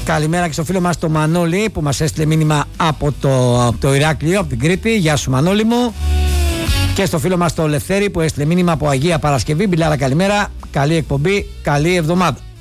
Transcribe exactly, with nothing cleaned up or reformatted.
Καλημέρα και στο φίλο μας το Μανώλη που μας έστειλε μήνυμα από το, από το Ηράκλειο, από την Κρήτη. Γεια σου Μανώλη μου. Και στο φίλο μας το Λευθέρη που έστειλε μήνυμα από Αγία Παρασκευή. Μπιλάρα καλημέρα, καλή εκπομπή, καλή εβδομάδα.